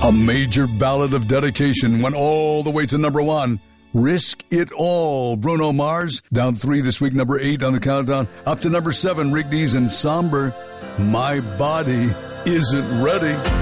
A major ballad of dedication went all the way to number 1. Risk It All, Bruno Mars. Down 3 this week, number 8 on the countdown. Up to number 7, Rick Dees and Somber. My Body Isn't Ready.